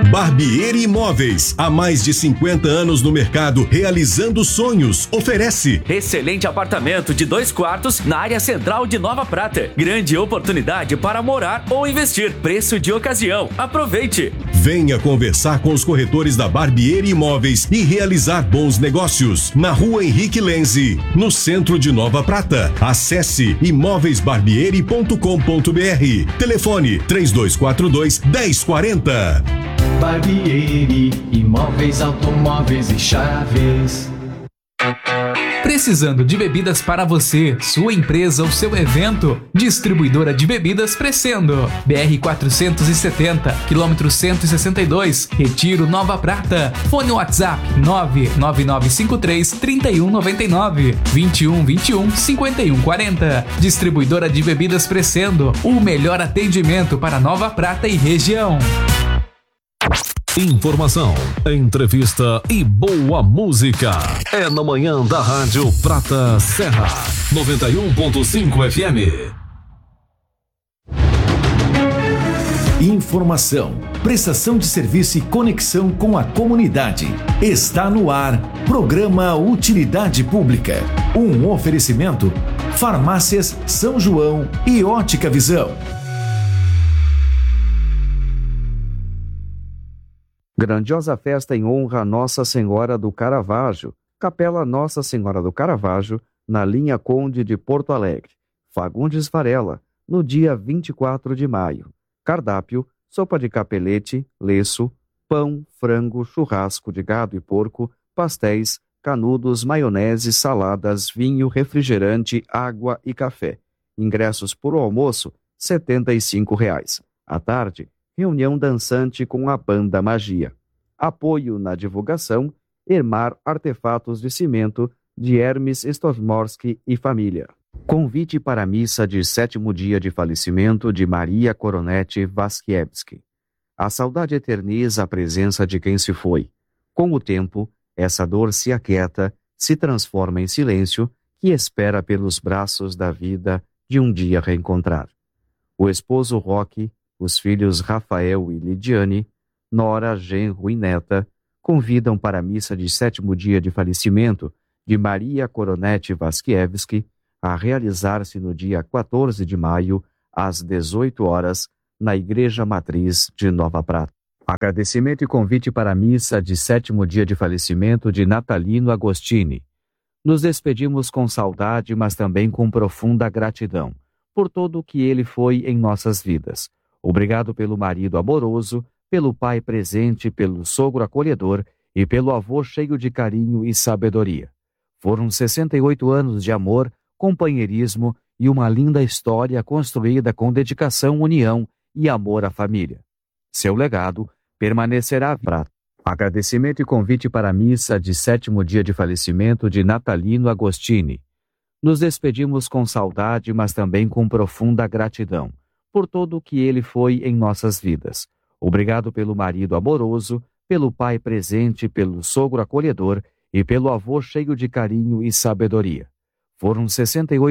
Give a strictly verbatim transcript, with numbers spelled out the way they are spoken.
Barbieri Imóveis, há mais de cinquenta anos no mercado, realizando sonhos, oferece excelente apartamento de dois quartos na área central de Nova Prata. Grande oportunidade para morar ou investir. Preço de ocasião. Aproveite! Venha conversar com os corretores da Barbieri Imóveis e realizar bons negócios. Na Rua Henrique Lenzi, no centro de Nova Prata. Acesse imóveis barbieri ponto com ponto br. Telefone três dois quatro dois, um zero quatro zero. Barbieri, imóveis, automóveis e chaves. Precisando de bebidas para você, sua empresa ou seu evento? Distribuidora de bebidas Crescendo. B R quatrocentos e setenta, quilômetro cento e sessenta e dois, Retiro, Nova Prata. Fone WhatsApp nove nove nove cinco três, três um nove nove, vinte e um vinte e um, cinquenta e um quarenta. Distribuidora de bebidas Crescendo. O melhor atendimento para Nova Prata e região. Informação, entrevista e boa música. É na manhã da Rádio Prata Serra, noventa e um ponto cinco F M. Informação, prestação de serviço e conexão com a comunidade. Está no ar, programa Utilidade Pública. Um oferecimento, Farmácias São João e Ótica Visão. Grandiosa festa em honra a Nossa Senhora do Caravaggio, Capela Nossa Senhora do Caravaggio, na linha Conde de Porto Alegre, Fagundes Varela, no dia vinte e quatro de maio. Cardápio, sopa de capelete, leço, pão, frango, churrasco de gado e porco, pastéis, canudos, maionese, saladas, vinho, refrigerante, água e café. Ingressos por almoço, setenta e cinco reais. À tarde, reunião dançante com a Banda Magia. Apoio na divulgação, Ermar Artefatos de Cimento, de Hermes Stosmorski e família. Convite para a missa de sétimo dia de falecimento de Maria Koronete Waskiewski. A saudade eterniza a presença de quem se foi. Com o tempo, essa dor se aquieta, se transforma em silêncio, que espera pelos braços da vida de um dia reencontrar. O esposo Roque, os filhos Rafael e Lidiane, nora, genro e neta, convidam para a missa de sétimo dia de falecimento de Maria Koronete Waskiewski a realizar-se no dia quatorze de maio, às dezoito horas, na Igreja Matriz de Nova Prata. Agradecimento e convite para a missa de sétimo dia de falecimento de Natalino Agostini. Nos despedimos com saudade, mas também com profunda gratidão por tudo o que ele foi em nossas vidas. Obrigado pelo marido amoroso, pelo pai presente, pelo sogro acolhedor e pelo avô cheio de carinho e sabedoria. Foram sessenta e oito anos de amor, companheirismo e uma linda história construída com dedicação, união e amor à família. Seu legado permanecerá para agradecimento e convite para a missa de sétimo dia de falecimento de Natalino Agostini. Nos despedimos com saudade, mas também com profunda gratidão por tudo o que ele foi em nossas vidas. Obrigado pelo marido amoroso, pelo pai presente, pelo sogro acolhedor e pelo avô cheio de carinho e sabedoria. Foram sessenta e oito